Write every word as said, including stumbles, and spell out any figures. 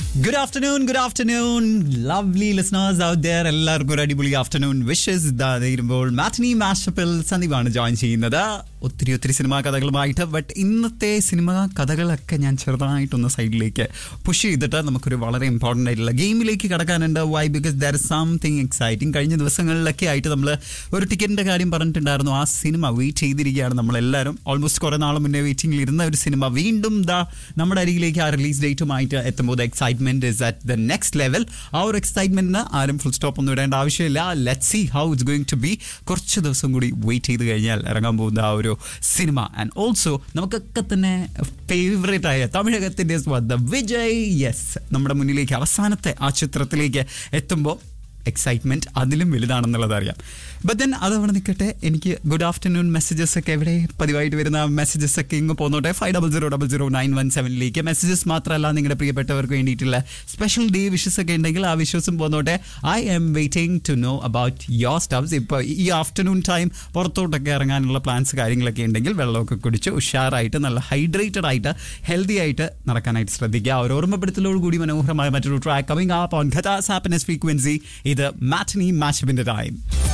Good afternoon, good afternoon, lovely listeners out there. എല്ലാവർക്കും ഒരു അടിപൊളി ആഫ്റ്റർനൂൺ വിഷസ് ഇതാ വരുമ്പോൾ മാറ്റിനി മാഷപ്പിൽ സന്ദീപാണ് ജോയിൻ ചെയ്യുന്നത്. ഒത്തിരി ഒത്തിരി സിനിമാ കഥകളുമായിട്ട്. ബട്ട് ഇന്നത്തെ സിനിമാ കഥകളൊക്കെ ഞാൻ ചെറുതായിട്ടൊന്ന് സൈഡിലേക്ക് പുഷ് ചെയ്തിട്ട് നമുക്കൊരു വളരെ ഇമ്പോർട്ടൻ്റ് ആയിട്ടുള്ള ഗെയിമിലേക്ക് കടക്കാനുണ്ട്. Why because there is something exciting. കഴിഞ്ഞ ദിവസങ്ങളിലൊക്കെ ആയിട്ട് നമ്മൾ ഒരു ടിക്കറ്റിൻ്റെ കാര്യം പറഞ്ഞിട്ടുണ്ടായിരുന്നു. ആ സിനിമ വെയിറ്റ് ചെയ്തിരിക്കുകയാണ് നമ്മളെല്ലാവരും. ഓൾമോസ്റ്റ് കുറേ നാൾ മുന്നേ വെയിറ്റിംഗിൽ ഇരുന്ന ഒരു സിനിമ വീണ്ടും ദാ നമ്മുടെ അരികിലേക്ക് ആ റിലീസ് ഡേറ്റുമായിട്ട് എത്തുമ്പോൾ excitement is at the next level. ആ ഒരു എക്സൈറ്റ്മെന്റിന് ആരും ഫുൾ സ്റ്റോപ്പ് ഒന്നും ഇടേണ്ട ആവശ്യമില്ല. Let's see how it's going to B. കുറച്ച് ദിവസം കൂടി വെയിറ്റ് ചെയ്ത് കഴിഞ്ഞാൽ ഇറങ്ങാൻ പോകുന്ന ആ ഒരു സിനിമ. ആൻഡ് ഓൾസോ നമുക്കൊക്കെ തന്നെ ഫേവറേറ്റ് ആയ തമിഴകത്തിൻ്റെ സ്വന്തം വിജയ് യെസ് നമ്മുടെ മുന്നിലേക്ക് അവസാനത്തെ ആ ചിത്രത്തിലേക്ക് എത്തുമ്പോൾ എക്സൈറ്റ്മെൻറ്റ് അതിലും വലുതാണെന്നുള്ളത് അറിയാം. ബട്ട് ദെൻ അതവിടെ നിൽക്കട്ടെ. എനിക്ക് ഗുഡ് ആഫ്റ്റർനൂൺ മെസ്സേജസ് ഒക്കെ എവിടെ പതിവായിട്ട് വരുന്ന മെസ്സേജസ് ഒക്കെ ഇങ്ങ് പോന്നോട്ടെ. Five double zero double zero nine one സെവനിലേക്ക് messages മാത്രമല്ല, നിങ്ങളുടെ പ്രിയപ്പെട്ടവർക്ക് വേണ്ടിയിട്ടുള്ള സ്പെഷ്യൽ ഡേ വിഷസ് ഒക്കെ ഉണ്ടെങ്കിൽ ആ വിഷസും പോന്നോട്ടെ. I am waiting to know about your stuffs. ഇപ്പോൾ ഈ ആഫ്റ്റർനൂൺ ടൈം പുറത്തോട്ടൊക്കെ ഇറങ്ങാനുള്ള പ്ലാൻസ് കാര്യങ്ങളൊക്കെ ഉണ്ടെങ്കിൽ വെള്ളമൊക്കെ കുടിച്ച് ഉഷാറായിട്ട് നല്ല ഹൈഡ്രേറ്റഡ് ആയിട്ട് ഹെൽത്തി ആയിട്ട് നടക്കാനായിട്ട് ശ്രദ്ധിക്കുക. ഒരു ഓർമ്മപ്പെടുത്തലോട് കൂടി മനോഹരമായ മറ്റൊരു track coming up on ഖത്താസ് happiness frequency. ഇത് മാറ്റിനി മാഷപ്പിന്റെ ടൈം.